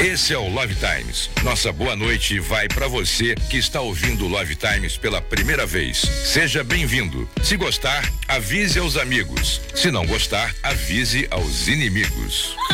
Esse é o Love Times. Nossa boa noite vai para você que está ouvindo o Love Times pela primeira vez. Seja bem-vindo. Se gostar, avise aos amigos. Se não gostar, avise aos inimigos.